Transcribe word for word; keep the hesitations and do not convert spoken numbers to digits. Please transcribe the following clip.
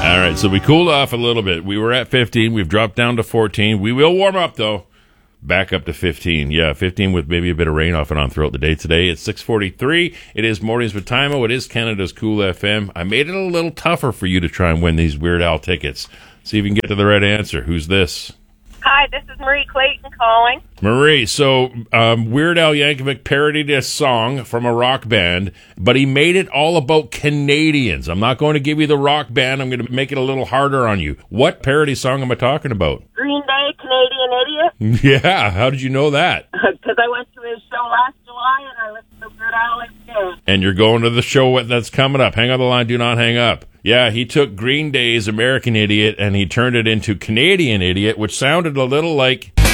All right, so we cooled off a little bit. We were at fifteen. We've dropped down to fourteen. We will warm up, though. Back up to fifteen. Yeah, fifteen with maybe a bit of rain off and on throughout the day today. It's six forty-three. It is Mornings with Timo. It is Canada's Cool F M. I made it a little tougher for you to try and win these Weird Al tickets. See if you can get to the right answer. Who's this? Hi, this is Marie Clayton calling. Marie, so um, Weird Al Yankovic parodied a song from a rock band, but he made it all about Canadians. I'm not going to give you the rock band. I'm going to make it a little harder on you. What parody song am I talking about? Green Day, Canadian Idiot. Yeah, how did you know that? Because I went to his show last July and I listened to Weird Al again. And you're going to the show that's coming up. Hang on the line. Do not hang up. Yeah, he took Green Day's American Idiot and he turned it into Canadian Idiot, which sounded a little like...